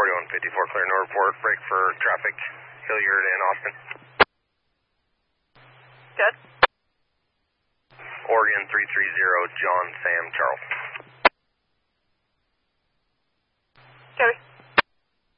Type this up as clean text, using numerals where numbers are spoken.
4154, clear no report, break for traffic, Hilliard and Austin. Good. Oregon 330, John, Sam, Charles.